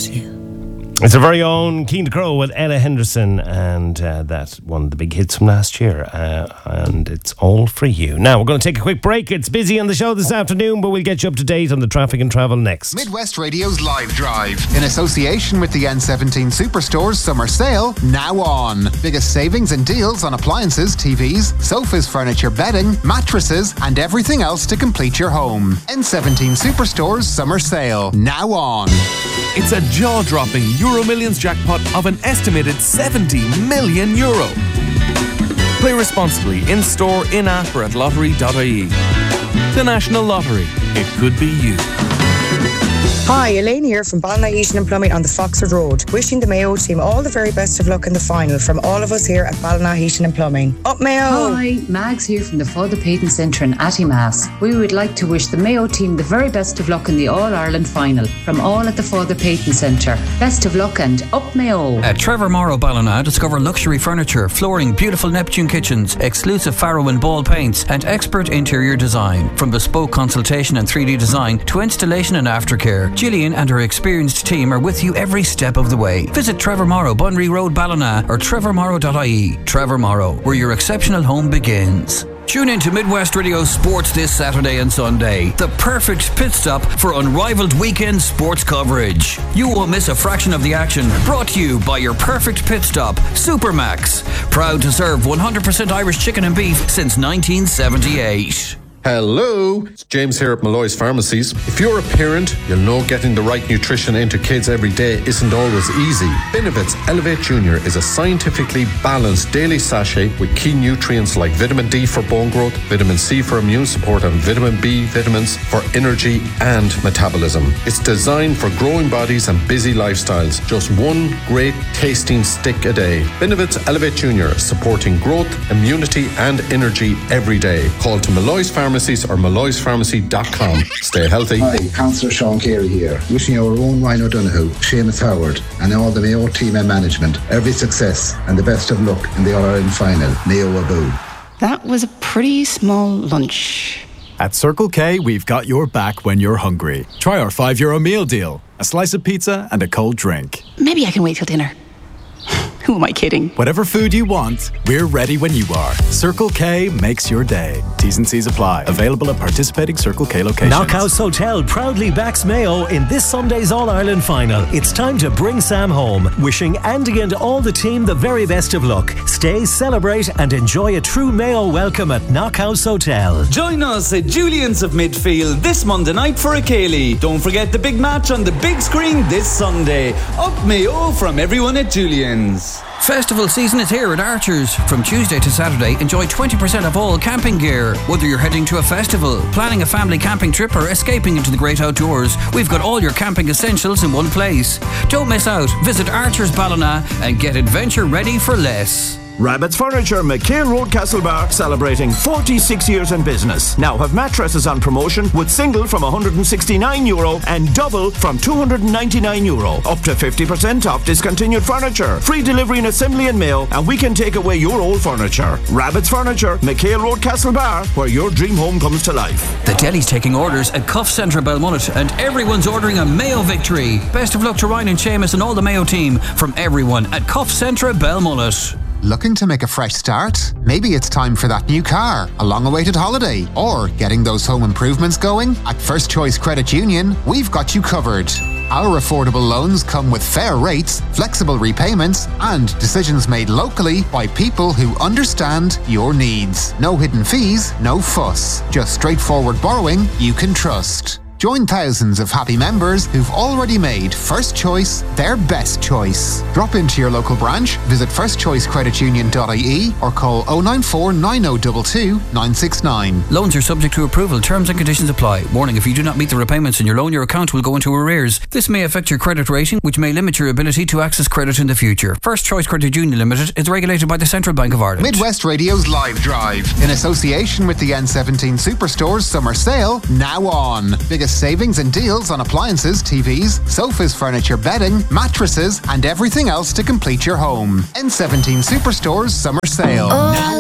loves you. It's our very own Keen to Crow with Ella Henderson, and that's one of the big hits from last year, and it's all for you. Now, we're going to take a quick break. It's busy on the show this afternoon, but we'll get you up to date on the traffic and travel next. Midwest Radio's Live Drive, in association with the N17 Superstore's Summer Sale, now on. Biggest savings and deals on appliances, TVs, sofas, furniture, bedding, mattresses, and everything else to complete your home. N17 Superstore's Summer Sale, now on. It's a jaw-dropping Euro Millions jackpot of an estimated €70 million. Play responsibly in-store, in-app or at lottery.ie. The National Lottery. It could be you. Hi, Elaine here from Ballina Heating and Plumbing on the Foxford Road. Wishing the Mayo team all the very best of luck in the final from all of us here at Ballina Heating and Plumbing. Up Mayo! Hi, Mags here from the Father Peyton Centre in Attymass. We would like to wish the Mayo team the very best of luck in the All-Ireland final from all at the Father Peyton Centre. Best of luck and up Mayo! At Trevor Morrow Ballina, discover luxury furniture, flooring, beautiful Neptune kitchens, exclusive Faro and Ball paints, and expert interior design. From bespoke consultation and 3D design to installation and aftercare, Gillian and her experienced team are with you every step of the way. Visit Trevor Morrow, Bunry Road, Ballina, or trevormorrow.ie. Trevor Morrow, where your exceptional home begins. Tune in to Midwest Radio Sports this Saturday and Sunday. The perfect pit stop for unrivaled weekend sports coverage. You won't miss a fraction of the action. Brought to you by your perfect pit stop, Supermax. Proud to serve 100% Irish chicken and beef since 1978. Hello, it's James here at Malloy's Pharmacies. If you're a parent, you'll know getting the right nutrition into kids every day isn't always easy. Benevit's Elevate Junior is a scientifically balanced daily sachet with key nutrients like vitamin D for bone growth, vitamin C for immune support, and vitamin B vitamins for energy and metabolism. It's designed for growing bodies and busy lifestyles. Just one great tasting stick a day. Benevit's Elevate Junior, supporting growth, immunity, and energy every day. Call to Malloy's Pharmacies or malloyspharmacy.com. Stay healthy. Hi, Councillor Sean Carey here. Wishing our own Ryan O'Donoghue, Seamus Howard, and all the Mayo team and management every success and the best of luck in the All-Ireland final. Mayo Abu. That was a pretty small lunch. At Circle K, we've got your back when you're hungry. Try our €5 meal deal. A slice of pizza and a cold drink. Maybe I can wait till dinner. Who am I kidding? Whatever food you want, we're ready when you are. Circle K makes your day. T's and C's apply. Available at participating Circle K locations. Knockhouse Hotel proudly backs Mayo in this Sunday's All-Ireland final. It's time to bring Sam home. Wishing Andy and all the team the very best of luck. Stay, celebrate and enjoy a true Mayo welcome at Knockhouse Hotel. Join us at Julian's of Midfield this Monday night for a Cayley. Don't forget the big match on the big screen this Sunday. Up Mayo from everyone at Julian's. Festival season is here at Archers. From Tuesday to Saturday, enjoy 20% off all camping gear. Whether you're heading to a festival, planning a family camping trip, or escaping into the great outdoors, we've got all your camping essentials in one place. Don't miss out. Visit Archers Ballina and get adventure ready for less. Rabbit's Furniture, McHale Road, Castlebar, celebrating 46 years in business. Now have mattresses on promotion with single from €169 and double from €299. Up to 50% off discontinued furniture. Free delivery and assembly in Mayo, and we can take away your old furniture. Rabbit's Furniture, McHale Road, Castlebar, where your dream home comes to life. The deli's taking orders at Cuff Centre Belmullet, and everyone's ordering a Mayo victory. Best of luck to Ryan and Seamus and all the Mayo team from everyone at Cuff Centre Belmullet. Looking to make a fresh start? Maybe it's time for that new car, a long-awaited holiday, or getting those home improvements going? At First Choice Credit Union, we've got you covered. Our affordable loans come with fair rates, flexible repayments, and decisions made locally by people who understand your needs. No hidden fees, no fuss. Just straightforward borrowing you can trust. Join thousands of happy members who've already made First Choice their best choice. Drop into your local branch, visit firstchoicecreditunion.ie or call 094 9022 969. Loans are subject to approval. Terms and conditions apply. Warning, if you do not meet the repayments in your loan, your account will go into arrears. This may affect your credit rating, which may limit your ability to access credit in the future. First Choice Credit Union Limited is regulated by the Central Bank of Ireland. Midwest Radio's Live Drive, in association with the N17 Superstore's Summer Sale, now on. Biggest savings and deals on appliances, TVs, sofas, furniture, bedding, mattresses, and everything else to complete your home. N17 Superstore's Summer Sale.